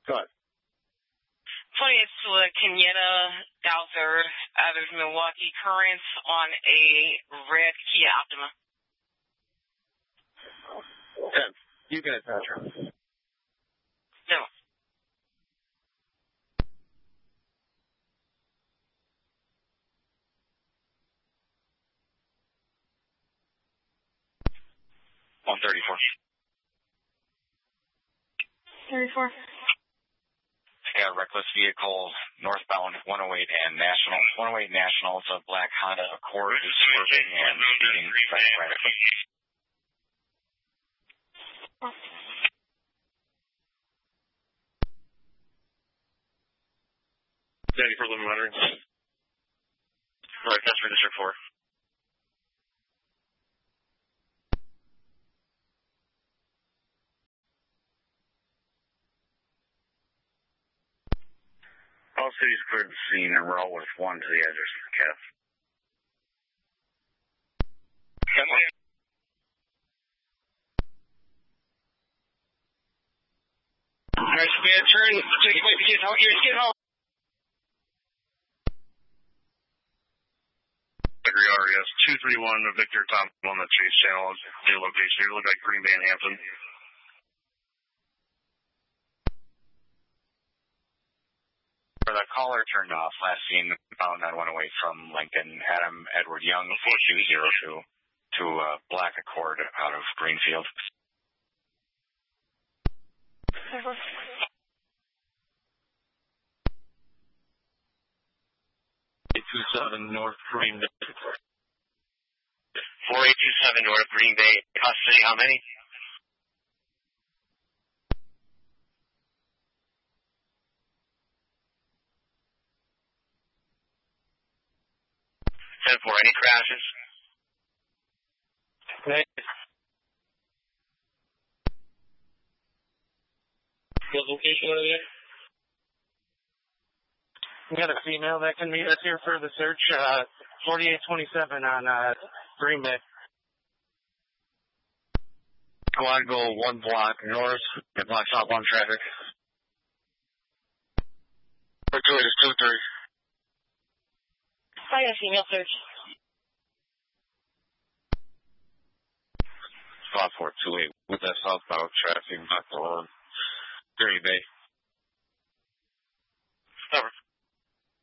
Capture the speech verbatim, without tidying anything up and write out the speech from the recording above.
Go ahead. twenty-eight to a Kenyatta Dowser out of Milwaukee Currents on a red Kia Optima. ten. You can attach her. No. one thirty-four. thirty-four. Yeah, reckless vehicle northbound one oh eight and National. one oh eight National, it's a black Honda Accord is swerving and being right at it. Ready for limit monitoring? Right, that's for District four. All cities cleared the scene and we're all with one to the address of the cab. Alright, we had turn. Take away the kids. How here's get home. Agree R E S two three one Victor Tom on the Chase Channel is the location. It look like Green Bay and Hampton. The caller turned off, last seen found on one oh eight from Lincoln, Adam Edward Young, four two zero two, to a black Accord out of Greenfield. eight two seven North Green Bay. four eight two seven North Green Bay, custody, how many? ten four, any crashes? Okay. What location are they at? We got a female that can meet us here for the search, uh, forty-eight twenty-seven on, uh, Green Bay. Go on, go one block north, it blocks out one traffic. Or two is two three. I got a female search. Spot four two eight with that southbound traffic back on Green Bay.